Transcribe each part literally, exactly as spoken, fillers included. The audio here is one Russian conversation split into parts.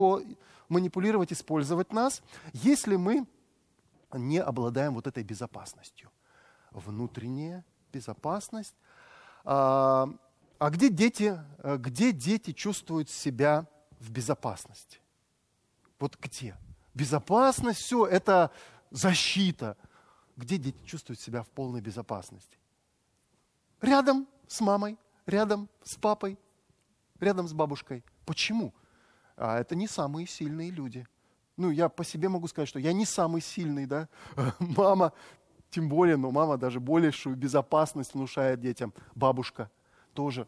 манипулировать, использовать нас, если мы не обладаем вот этой безопасностью. Внутренняя безопасность. А, а где дети, где дети чувствуют себя в безопасности? Вот где? Безопасность, все, это защита. Где дети чувствуют себя в полной безопасности? Рядом с мамой, рядом с папой, рядом с бабушкой. Почему? А это не самые сильные люди. Ну, я по себе могу сказать, что я не самый сильный, да. Мама, тем более, но мама даже большую безопасность внушает детям. Бабушка тоже.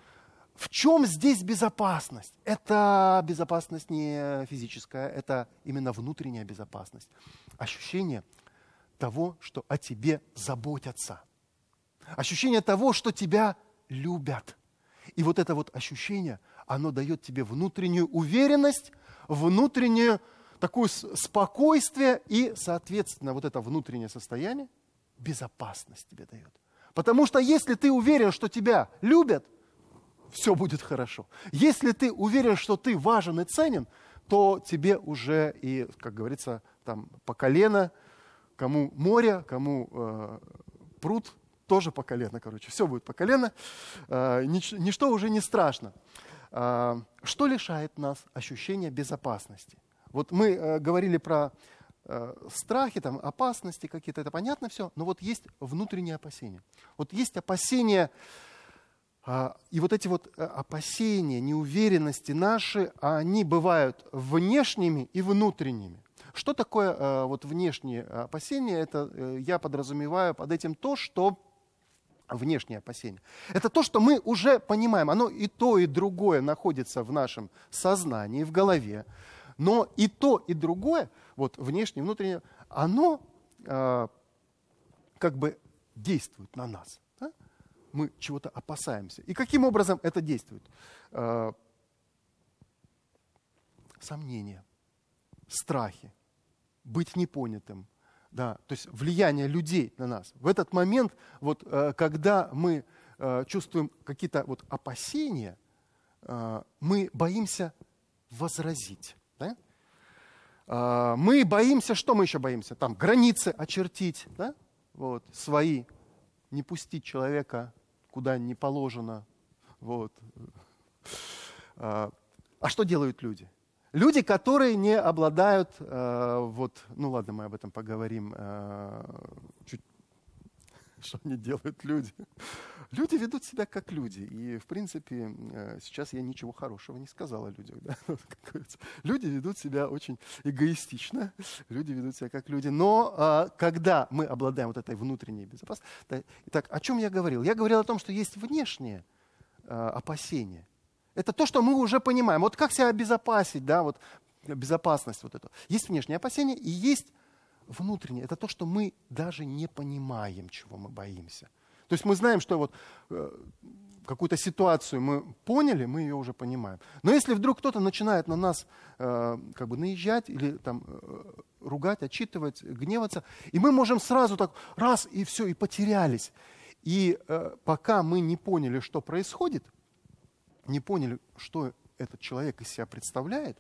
В чем здесь безопасность? Это безопасность не физическая, это именно внутренняя безопасность. Ощущение того, что о тебе заботятся. Ощущение того, что тебя любят. И вот это вот ощущение, оно дает тебе внутреннюю уверенность, внутреннее такое спокойствие и, соответственно, вот это внутреннее состояние, безопасность тебе дает. Потому что если ты уверен, что тебя любят, все будет хорошо. Если ты уверен, что ты важен и ценен, то тебе уже и, как говорится, там по колено, кому море, кому э, пруд, тоже по колено, короче, все будет по колено, э, нич- ничто уже не страшно. Э, что лишает нас ощущения безопасности? Вот мы э, говорили про э, страхи, там, опасности какие-то, это понятно все, но вот есть внутренние опасения. Вот есть опасения, э, и вот эти вот опасения, неуверенности наши, они бывают внешними и внутренними. Что такое э, вот внешние опасения? Это э, я подразумеваю под этим то, что внешние опасения. Это то, что мы уже понимаем. Оно и то, и другое находится в нашем сознании, в голове. Но и то, и другое, вот внешнее, внутреннее, оно э, как бы действует на нас. Да? Мы чего-то опасаемся. И каким образом это действует? Э, сомнения, страхи, быть непонятым. Да, то есть влияние людей на нас. В этот момент, вот, э, когда мы э, чувствуем какие-то вот опасения, э, мы боимся возразить. Да? Э, мы боимся, что мы еще боимся? Там границы очертить, да? Вот, свои, не пустить человека куда не положено. Вот. Э, а что делают люди? Люди, которые не обладают, э, вот, ну ладно, мы об этом поговорим, э, чуть, что они делают люди. Люди ведут себя как люди, и в принципе э, сейчас я ничего хорошего не сказал о людях. Да? Как говорится, люди ведут себя очень эгоистично, люди ведут себя как люди, но э, когда мы обладаем вот этой внутренней безопасностью, да, итак, о чем я говорил? Я говорил о том, что есть внешние э, опасения. Это то, что мы уже понимаем. Вот как себя обезопасить, да, вот безопасность вот эту. Есть внешние опасения и есть внутренние. Это то, что мы даже не понимаем, чего мы боимся. То есть мы знаем, что вот э, какую-то ситуацию мы поняли, мы ее уже понимаем. Но если вдруг кто-то начинает на нас э, как бы наезжать или там э, ругать, отчитывать, гневаться, и мы можем сразу так раз и все, и потерялись. И э, пока мы не поняли, что происходит, не поняли, что этот человек из себя представляет,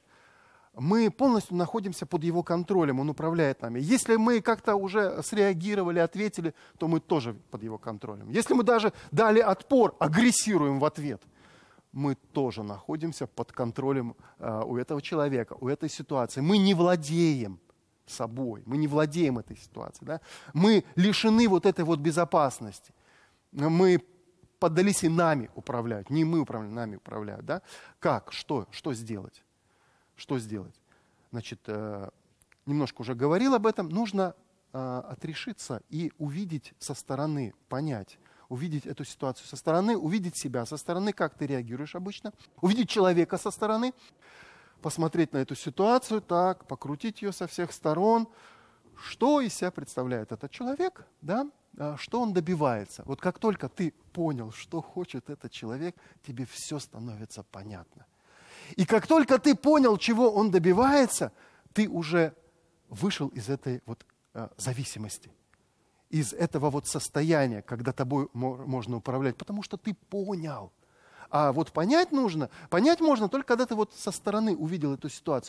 мы полностью находимся под его контролем, он управляет нами. Если мы как-то уже среагировали, ответили, то мы тоже под его контролем. Если мы даже дали отпор, агрессируем в ответ, мы тоже находимся под контролем э, у этого человека, у этой ситуации. Мы не владеем собой, мы не владеем этой ситуацией. Да? Мы лишены вот этой вот безопасности. Мы поддались и нами управляют. Не мы управляем, нами управляют. Да? Как? Что? Что сделать? Что сделать? Значит, э, немножко уже говорил об этом. Нужно э, отрешиться и увидеть со стороны, понять, увидеть эту ситуацию со стороны, увидеть себя со стороны, как ты реагируешь обычно, увидеть человека со стороны, посмотреть на эту ситуацию, так, покрутить ее со всех сторон. Что из себя представляет этот человек, да? Что он добивается. Вот как только ты понял, что хочет этот человек, тебе все становится понятно. И как только ты понял, чего он добивается, ты уже вышел из этой вот э, зависимости, из этого вот состояния, когда тобой можно управлять, потому что ты понял. А вот понять нужно, понять можно только когда ты вот со стороны увидел эту ситуацию.